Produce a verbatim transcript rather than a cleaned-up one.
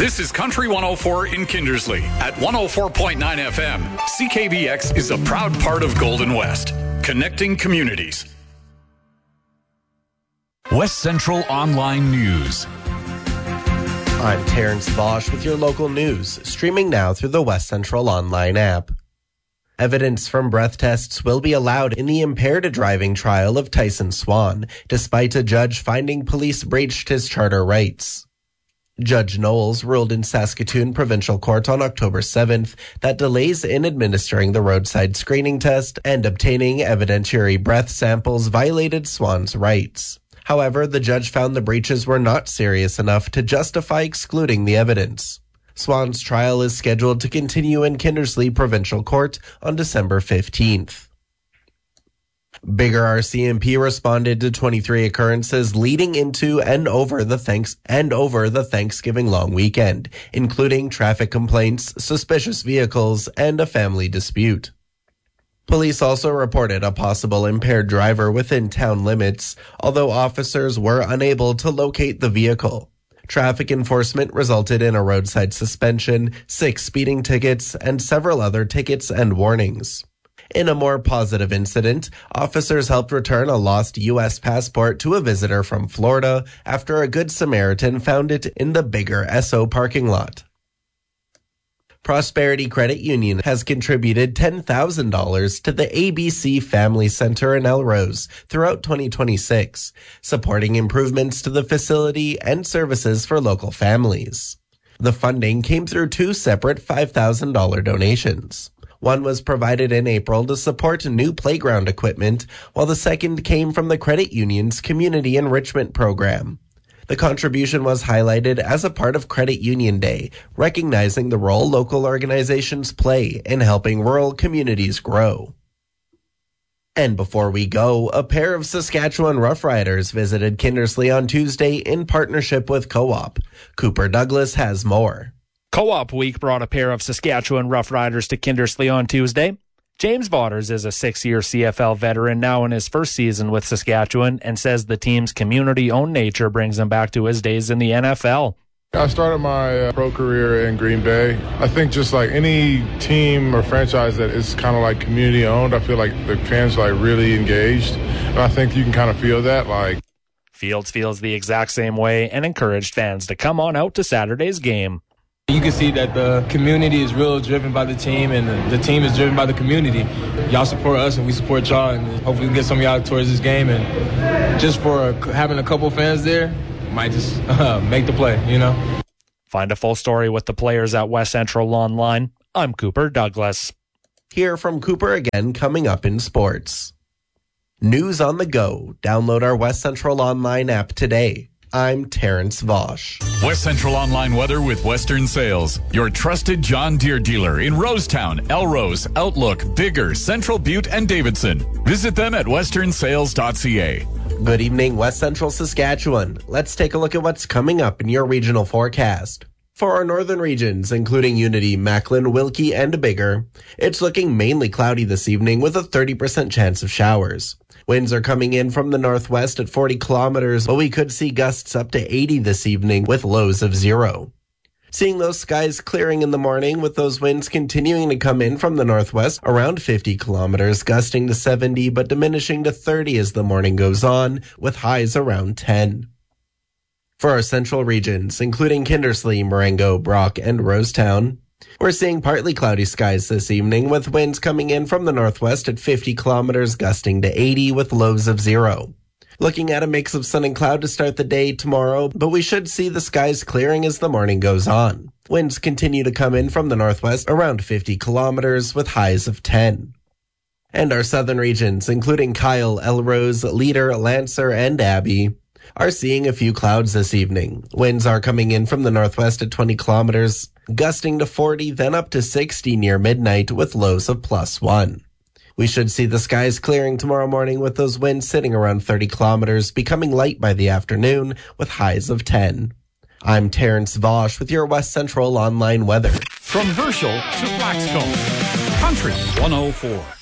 This is Country one oh four in Kindersley. At one oh four point nine F M, C K B X is a proud part of Golden West, connecting communities. West Central Online News. I'm Terrence Vosch with your local news, streaming now through the West Central Online app. Evidence from breath tests will be allowed in the impaired driving trial of Tyson Swan, despite a judge finding police breached his charter rights. Judge Knowles ruled in Saskatoon Provincial Court on October seventh that delays in administering the roadside screening test and obtaining evidentiary breath samples violated Swan's rights. However, the judge found the breaches were not serious enough to justify excluding the evidence. Swan's trial is scheduled to continue in Kindersley Provincial Court on December fifteenth. Bigger R C M P responded to twenty-three occurrences leading into and over the thanks and over the Thanksgiving long weekend, including traffic complaints, suspicious vehicles, and a family dispute. Police also reported a possible impaired driver within town limits, although officers were unable to locate the vehicle. Traffic enforcement resulted in a roadside suspension, six speeding tickets, and several other tickets and warnings. In a more positive incident, officers helped return a lost U S passport to a visitor from Florida after a Good Samaritan found it in the Bigger S O parking lot. Prosperity Credit Union has contributed ten thousand dollars to the A B C Family Center in Elrose throughout twenty twenty-six, supporting improvements to the facility and services for local families. The funding came through two separate five thousand dollars donations. One was provided in April to support new playground equipment, while the second came from the credit union's Community Enrichment Program. The contribution was highlighted as a part of Credit Union Day, recognizing the role local organizations play in helping rural communities grow. And before we go, a pair of Saskatchewan Roughriders visited Kindersley on Tuesday in partnership with Co-op. Cooper Douglas has more. Co-op Week brought a pair of Saskatchewan Roughriders to Kindersley on Tuesday. James Vaughters is a six-year C F L veteran now in his first season with Saskatchewan and says the team's community-owned nature brings him back to his days in the N F L. I started my uh, pro career in Green Bay. I think just like any team or franchise that is kind of like community-owned, I feel like the fans are like really engaged. And I think you can kind of feel that. Like Fields feels the exact same way and encouraged fans to come on out to Saturday's game. You can see that the community is real driven by the team, and the, the team is driven by the community. Y'all support us, and we support y'all, and hopefully we can get some of y'all towards this game. And just for having a couple fans there, might just uh, make the play, you know? Find a full story with the players at West Central Online. I'm Cooper Douglas. Hear from Cooper again coming up in sports. News on the go. Download our West Central Online app today. I'm Terrence Vosch. West Central Online weather with Western Sales, your trusted John Deere dealer in Rosetown, Elrose, Outlook, Bigger, Central Butte, and Davidson. Visit them at western sales dot c a. Good evening, West Central Saskatchewan. Let's take a look at what's coming up in your regional forecast. For our northern regions, including Unity, Macklin, Wilkie, and Bigger, it's looking mainly cloudy this evening with a thirty percent chance of showers. Winds are coming in from the northwest at forty kilometers, but we could see gusts up to eighty this evening with lows of zero. Seeing those skies clearing in the morning with those winds continuing to come in from the northwest around fifty kilometers, gusting to seventy but diminishing to thirty as the morning goes on with highs around ten. For our central regions, including Kindersley, Marengo, Brock, and Rosetown, we're seeing partly cloudy skies this evening with winds coming in from the northwest at fifty kilometers, gusting to eighty with lows of zero. Looking at a mix of sun and cloud to start the day tomorrow, but we should see the skies clearing as the morning goes on. Winds continue to come in from the northwest around fifty kilometers with highs of ten. And our southern regions, including Kyle, Elrose, Leader, Lancer, and Abbey, are seeing a few clouds this evening. Winds are coming in from the northwest at twenty kilometers, gusting to forty, then up to sixty near midnight with lows of plus one. We should see the skies clearing tomorrow morning with those winds sitting around thirty kilometers, becoming light by the afternoon with highs of ten. I'm Terrence Vosch with your West Central Online weather. From Herschel to Blackstone, Country one oh four.